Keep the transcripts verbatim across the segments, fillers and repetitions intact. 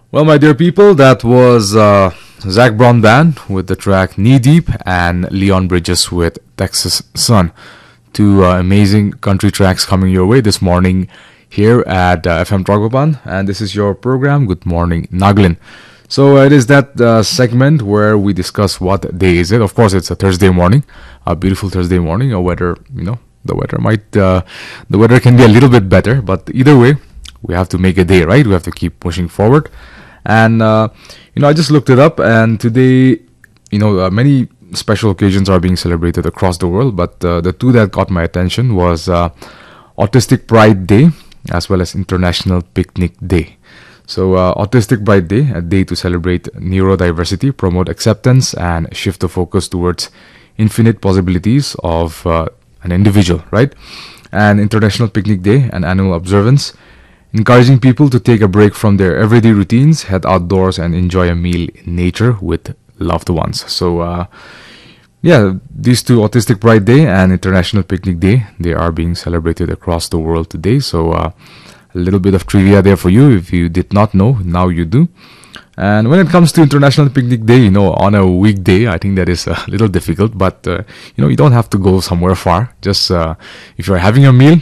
Well, my dear people, that was uh, Zach Brown Band with the track Knee Deep and Leon Bridges with Texas Sun. Two uh, amazing country tracks coming your way this morning here at uh, F M Tragopan. And this is your program, Good Morning Nagaland. So uh, it is that uh, segment where we discuss what day is it. Of course, it's a Thursday morning, a beautiful Thursday morning. A weather, you know, the weather might, uh, the weather can be a little bit better, but either way, we have to make a day, right? We have to keep pushing forward. And, uh, you know, I just looked it up, and today, you know, uh, many special occasions are being celebrated across the world, but uh, the two that caught my attention was uh, Autistic Pride Day as well as International Picnic Day. So, uh, Autistic Pride Day, a day to celebrate neurodiversity, promote acceptance, and shift the focus towards infinite possibilities of uh, an individual, right? And International Picnic Day, an annual observance, encouraging people to take a break from their everyday routines, head outdoors, and enjoy a meal in nature with loved ones. So, uh, yeah, these two, Autistic Pride Day and International Picnic Day, they are being celebrated across the world today. So, uh, a little bit of trivia there for you. If you did not know, now you do. And when it comes to International Picnic Day, you know, on a weekday, I think that is a little difficult. But, uh, you know, you don't have to go somewhere far. Just uh, if you're having a meal,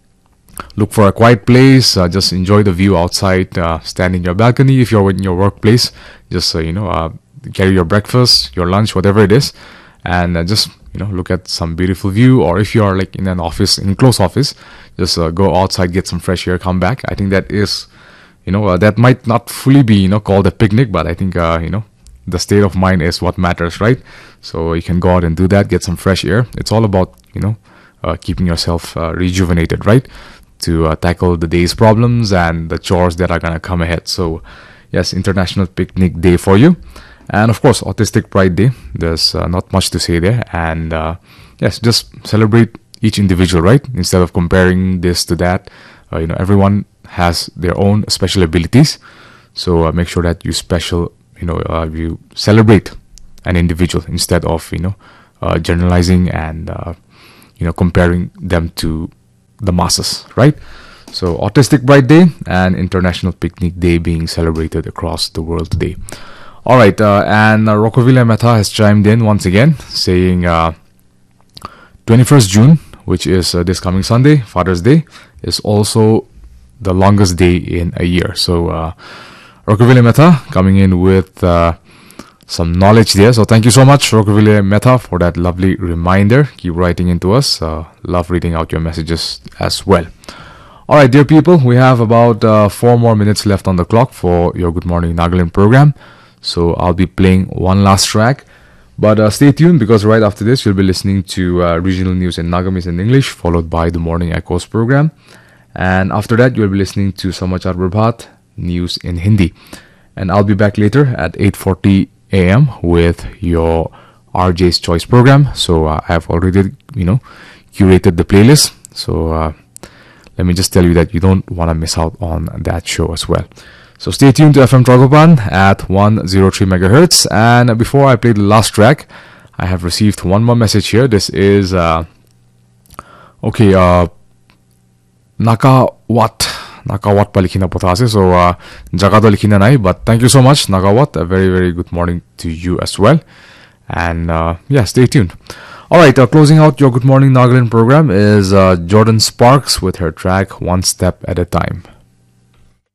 look for a quiet place, uh, just enjoy the view outside, uh, stand in your balcony. If you're in your workplace, just, uh, you know, uh, carry your breakfast, your lunch, whatever it is, and uh, just, you know, look at some beautiful view. Or if you're like in an office, in close office, just uh, go outside, get some fresh air, come back. I think that is, you know, uh, that might not fully be, you know, called a picnic, but I think, uh, you know, the state of mind is what matters, right? So you can go out and do that, get some fresh air. It's all about, you know, uh, keeping yourself uh, rejuvenated, right? To uh, tackle the day's problems and the chores that are going to come ahead. So, yes, International Picnic Day for you. And, of course, Autistic Pride Day. There's uh, not much to say there. And, uh, yes, just celebrate each individual, right? Instead of comparing this to that. Uh, you know, everyone has their own special abilities. So, uh, make sure that you special, you know, uh, you celebrate an individual instead of, you know, uh, generalizing and, uh, you know, comparing them to the masses, right? So, Autistic Pride Day and International Picnic Day being celebrated across the world today. All right, uh, and uh, Rokovile Mehta has chimed in once again, saying uh, twenty-first June, which is uh, this coming Sunday, Father's Day, is also the longest day in a year. So, uh, Rokovile Mehta coming in with uh, some knowledge there. So thank you so much, Rokovile Mehta, for that lovely reminder. Keep writing into us. Uh, love reading out your messages as well. All right, dear people, we have about uh, four more minutes left on the clock for your Good Morning Nagaland program. So I'll be playing one last track. But uh, stay tuned, because right after this, you'll be listening to uh, regional news in Nagamese and English, followed by the Morning Echoes program. And after that, you'll be listening to Samachar Prabhat, news in Hindi. And I'll be back later at eight forty A M with your R J's Choice program. So uh, I've already, you know, curated the playlist. So uh, let me just tell you that you don't want to miss out on that show as well. So stay tuned to F M Tragopan at one oh three megahertz. And before I play the last track, I have received one more message here. This is, uh, okay, uh, Nakawat. Nakawat pa likhina potase. So, uh, jaga to likhina nai. But thank you so much, Nakawat. A very, very good morning to you as well. And, uh, yeah, stay tuned. All right, uh, closing out your Good Morning Nagaland program is uh, Jordan Sparks with her track One Step at a Time.